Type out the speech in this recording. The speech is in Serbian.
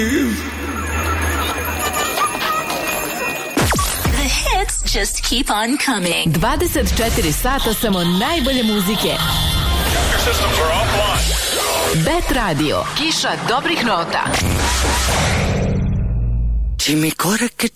The hits just keep on coming. 24 sata samo najbolje muzike. Bet Radio. Kiša dobrih nota. Čim mi korake